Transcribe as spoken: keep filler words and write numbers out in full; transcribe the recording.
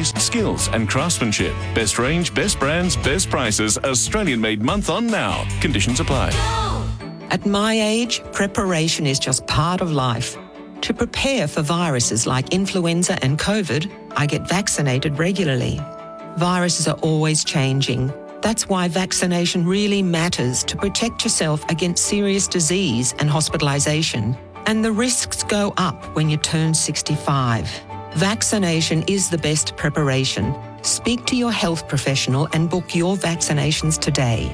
technologies, skills and craftsmanship. Best range, best brands, best prices. Australian made month on now. Conditions apply. At my age, preparation is just part of life. To prepare for viruses like influenza and COVID, I get vaccinated regularly. Viruses are always changing. That's why vaccination really matters to protect yourself against serious disease and hospitalisation. And the risks go up when you turn sixty-five. Vaccination is the best preparation. Speak to your health professional and book your vaccinations today.